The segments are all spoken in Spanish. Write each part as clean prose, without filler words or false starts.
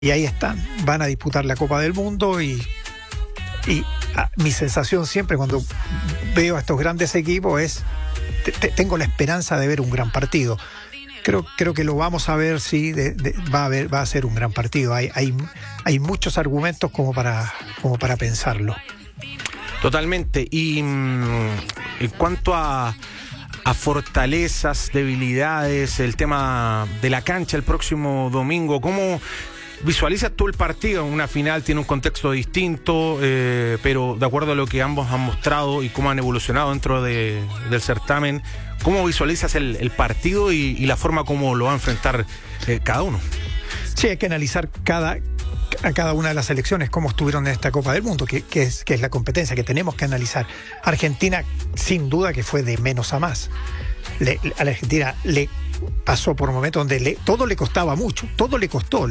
y ahí están, van a disputar la Copa del Mundo y mi sensación siempre cuando veo a estos grandes equipos es, tengo la esperanza de ver un gran partido. Creo que lo vamos a ver, sí, va a ser un gran partido. Hay muchos argumentos como para pensarlo. Totalmente. Y en cuanto a fortalezas, debilidades, el tema de la cancha el próximo domingo, ¿cómo visualizas tú el partido? Una final tiene un contexto distinto, pero de acuerdo a lo que ambos han mostrado y cómo han evolucionado dentro del certamen, ¿cómo visualizas el partido y la forma como lo va a enfrentar cada uno? Sí, hay que analizar a cada una de las selecciones cómo estuvieron en esta Copa del Mundo, que es la competencia que tenemos que analizar. Argentina, sin duda que fue de menos a más. A la Argentina le pasó por momentos donde todo le costaba mucho, todo le costó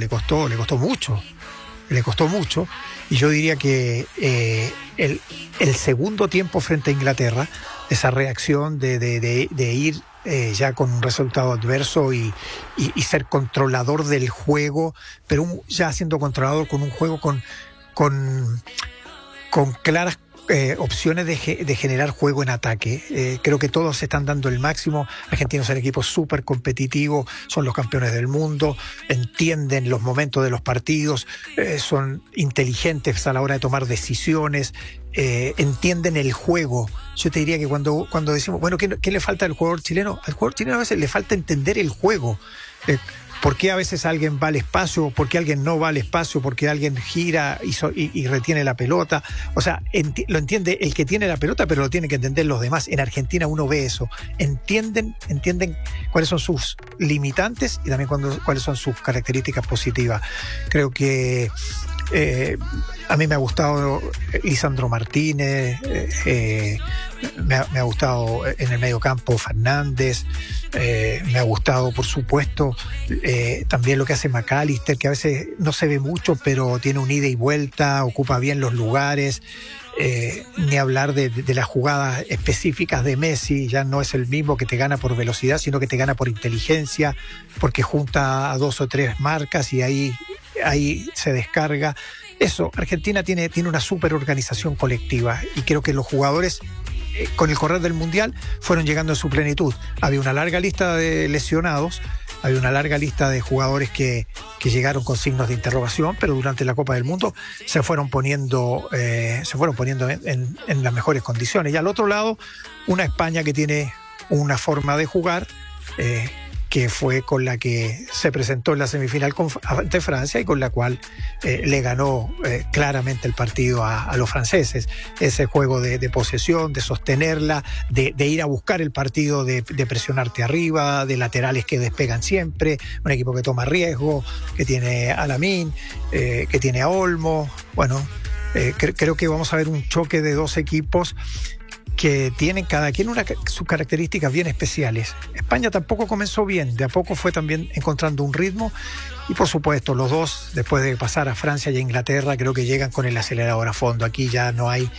mucho, y yo diría que el segundo tiempo frente a Inglaterra, esa reacción de ir ya con un resultado adverso y ser controlador del juego, pero ya siendo controlador con un juego con claras opciones de generar juego en ataque. Creo que todos se están dando el máximo. Argentina es un equipo súper competitivo, son los campeones del mundo, entienden los momentos de los partidos, son inteligentes a la hora de tomar decisiones, entienden el juego. Yo te diría que cuando decimos, bueno, ¿qué le falta al jugador chileno? Al jugador chileno a veces le falta entender el juego. ¿Por qué a veces alguien va al espacio? ¿Por qué alguien no va al espacio? ¿Por qué alguien gira y retiene la pelota? O sea, lo entiende el que tiene la pelota, pero lo tienen que entender los demás. En Argentina uno ve eso. Entienden cuáles son sus limitantes y también cuáles son sus características positivas. Creo que a mí me ha gustado Lisandro Martínez, me ha gustado en el mediocampo Fernández, me ha gustado, por supuesto, también lo que hace McAllister, que a veces no se ve mucho, pero tiene un ida y vuelta, ocupa bien los lugares. Ni hablar de las jugadas específicas de Messi, ya no es el mismo que te gana por velocidad, sino que te gana por inteligencia, porque junta a 2 o 3 marcas y ahí se descarga. Eso, Argentina tiene una súper organización colectiva y creo que los jugadores con el correr del Mundial fueron llegando a su plenitud. Había una larga lista de lesionados, había una larga lista de jugadores que llegaron con signos de interrogación, pero durante la Copa del Mundo se fueron poniendo en las mejores condiciones. Y al otro lado, una España que tiene una forma de jugar que fue con la que se presentó en la semifinal ante Francia y con la cual le ganó claramente el partido a los franceses. Ese juego de posesión, de sostenerla, de ir a buscar el partido, de presionarte arriba, de laterales que despegan siempre, un equipo que toma riesgo, que tiene a Lamine, que tiene a Olmo. Bueno, creo que vamos a ver un choque de dos equipos que tienen cada quien sus características bien especiales. España tampoco comenzó bien, de a poco fue también encontrando un ritmo y por supuesto los dos, después de pasar a Francia y a Inglaterra, creo que llegan con el acelerador a fondo. Aquí ya no hay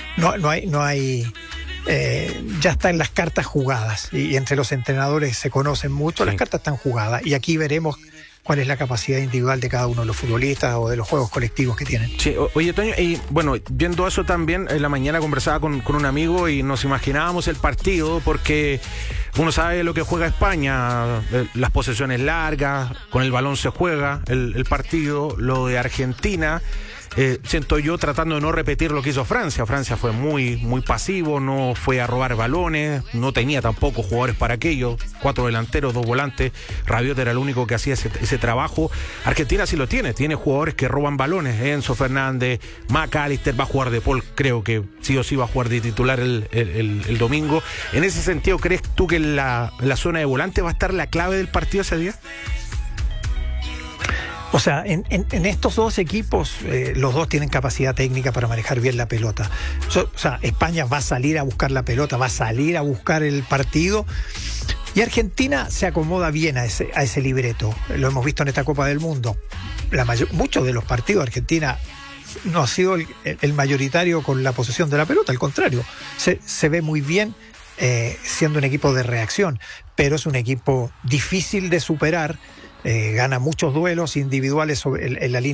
ya están las cartas jugadas y entre los entrenadores se conocen mucho, sí. Las cartas están jugadas y aquí veremos cuál es la capacidad individual de cada uno de los futbolistas o de los juegos colectivos que tienen. Sí, oye, Toño, y bueno, viendo eso también, en la mañana conversaba con un amigo y nos imaginábamos el partido porque uno sabe lo que juega España, las posesiones largas, con el balón se juega el partido, lo de Argentina. Siento yo tratando de no repetir lo que hizo Francia. Francia fue muy, muy pasivo, no fue a robar balones, no tenía tampoco jugadores para aquello, 4 delanteros, 2 volantes, Rabiot era el único que hacía ese trabajo. Argentina sí lo tiene jugadores que roban balones, Enzo Fernández, McAllister va a jugar de Paul, creo que sí o sí va a jugar de titular el domingo. En ese sentido, ¿crees tú que la zona de volante va a estar la clave del partido ese día? O sea, en estos dos equipos, los dos tienen capacidad técnica para manejar bien la pelota. O sea, España va a salir a buscar la pelota, va a salir a buscar el partido. Y Argentina se acomoda bien a ese libreto. Lo hemos visto en esta Copa del Mundo. Muchos de los partidos de Argentina no ha sido el mayoritario con la posesión de la pelota. Al contrario, se ve muy bien siendo un equipo de reacción. Pero es un equipo difícil de superar gana muchos duelos individuales en la línea